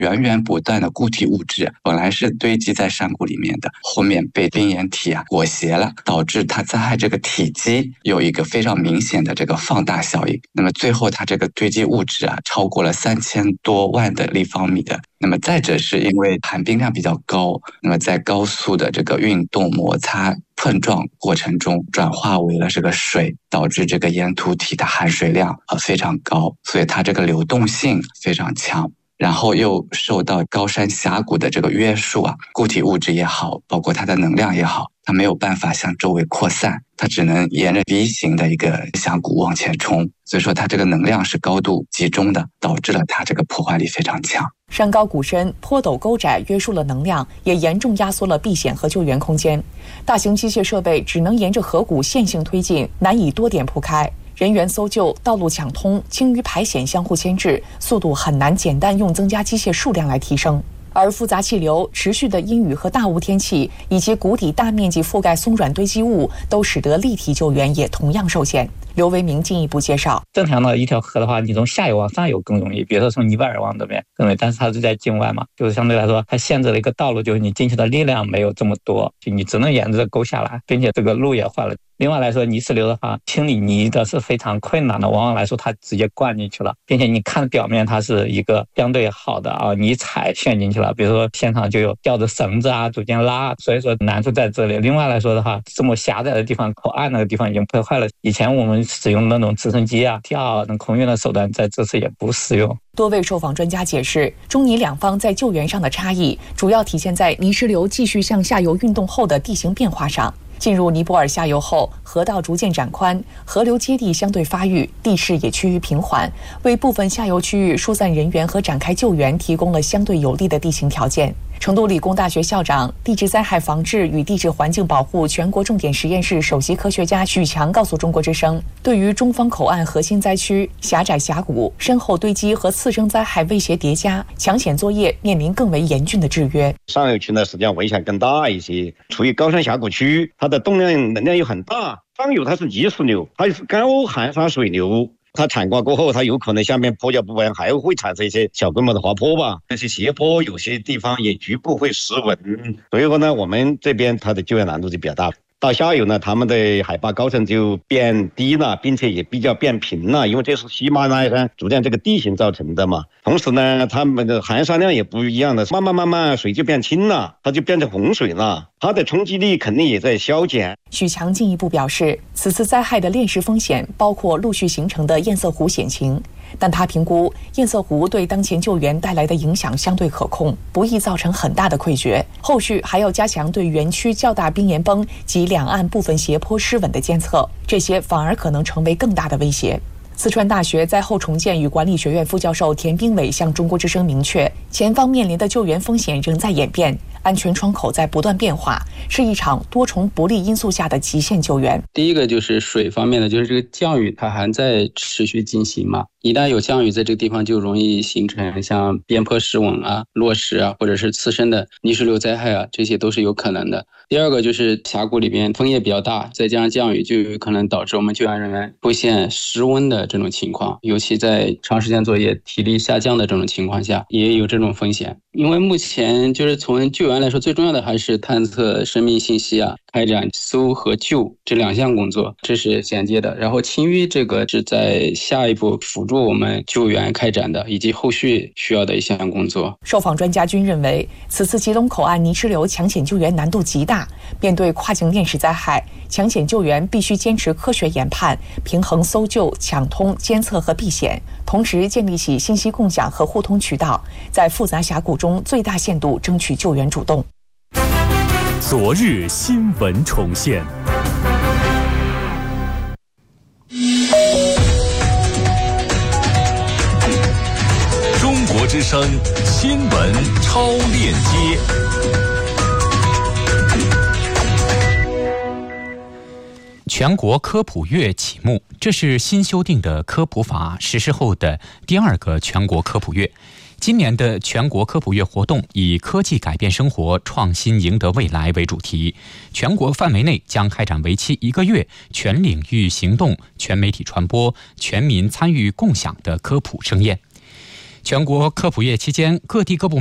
源源不断的固体物质本来是堆积在山谷里面的，后面被冰岩体裹挟了，导致它灾害这个体积有一个非常明显的这个放大效应。那么最后它这个堆积物质超过了3000多万的立方米的。那么再者是因为含冰量比较高，那么在高速的这个运动摩擦碰撞过程中转化为了这个水，导致这个岩土体的含水量非常高，所以它这个流动性非常强。然后又受到高山峡谷的这个约束固体物质也好，包括它的能量也好，它没有办法向周围扩散，它只能沿着 V 型的一个峡谷往前冲，所以说它这个能量是高度集中的，导致了它这个破坏力非常强。 山高谷深，坡陡沟窄约束了能量，也严重压缩了避险和救援空间。大型机械设备只能沿着河谷线性推进，难以多点铺开。人员搜救、道路抢通、清淤排险相互牵制，速度很难简单用增加机械数量来提升。而复杂气流、持续的阴雨和大雾天气，以及谷底大面积覆盖松软堆积物，都使得立体救援也同样受限。刘维明进一步介绍， 正常的一条河的话，你从下游往上游更容易，比如说从尼泊尔往这边更容易，但是它是在境外嘛，就是相对来说它限制了一个道路，就是你进去的力量没有这么多，就你只能沿着沟下来，并且这个路也坏了。另外来说，泥石流的话，清理泥的是非常困难的，往往来说它直接灌进去了，并且你看表面它是一个相对好的泥踩陷进去了，比如说现场就有吊着绳子逐渐拉，所以说难处在这里。另外来说的话，这么狭窄的地方，口岸那个地方已经破坏了，以前我们使用那种直升机跳等空运的手段，在这次也不适用。 多位受访专家解释，中尼两方在救援上的差异，主要体现在泥石流继续向下游运动后的地形变化上。进入尼泊尔下游后，河道逐渐展宽，河流接地相对发育，地势也趋于平缓，为部分下游区域疏散人员和展开救援提供了相对有利的地形条件。成都理工大学校长、地质灾害防治与地质环境保护全国重点实验室首席科学家许强告诉中国之声，对于中方口岸核心灾区、狭窄峡谷、深厚堆积和次生灾害威胁叠加，抢险作业面临更为严峻的制约。 上游区呢，实际上危险更大一些，处于高山峡谷区，它的动量能量又很大，上游它是泥石流，它是高含沙水流，它铲挂过后，它有可能下面坡脚部分还会产生一些小规模的滑坡吧，那些斜坡有些地方也局部会失稳，所以说呢，我们这边它的救援难度就比较大。到下游呢，他们的海拔高层就变低了，并且也比较变平了，因为这是喜马拉雅山逐渐这个地形造成的嘛。同时呢，他们的含沙量也不一样的，慢慢水就变轻了，它就变成洪水了，它的冲击力肯定也在消减。 许强进一步表示，此次灾害的链式风险包括陆续形成的堰塞湖险情，但他评估堰塞湖对当前救援带来的影响相对可控，不易造成很大的溃决。后续还要加强对园区较大冰岩崩及两岸部分斜坡失稳的监测，这些反而可能成为更大的威胁。四川大学灾后重建与管理学院副教授田兵伟向中国之声明确，前方面临的救援风险仍在演变，安全窗口在不断变化，是一场多重不利因素下的极限救援。 第一个就是水方面的，就是这个降雨它还在持续进行嘛，一旦有降雨，在这个地方就容易形成像边坡失稳落石或者是次生的泥石流灾害这些都是有可能的。第二个就是峡谷里边风也比较大，再加上降雨，就有可能导致我们救援人员出现失温的这种情况，尤其在长时间作业体力下降的这种情况下也有这种风险。因为目前就是从救援来说，最重要的还是探测生命信息开展搜和救这两项工作，这是衔接的。然后清淤这个是在下一步辅助我们救援开展的，以及后续需要的一项工作。 受访专家均认为，此次吉隆口岸泥石流抢险救援难度极大，面对跨境链式灾害，抢险救援必须坚持科学研判，平衡搜救、抢通、监测和避险，同时建立起信息共享和互通渠道，在复杂峡谷中最大限度争取救援主动。 昨日新闻重现。中国之声新闻超链接。全国科普月启幕，这是新修订的科普法实施后的第二个全国科普月。今年的全国科普月活动以科技改变生活，创新赢得未来为主题，全国范围内将开展为期1个月全领域行动、全媒体传播、全民参与共享的科普盛宴。 全国科普月期间，各地各部门